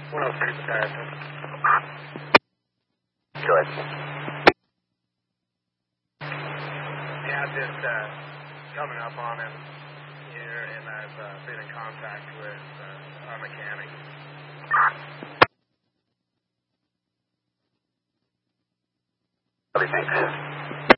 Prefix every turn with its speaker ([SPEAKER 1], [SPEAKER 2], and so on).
[SPEAKER 1] 103 Patterson.
[SPEAKER 2] Go ahead.
[SPEAKER 1] Yeah, just coming up on him here, and I've been in contact with our mechanic.
[SPEAKER 2] Thanks.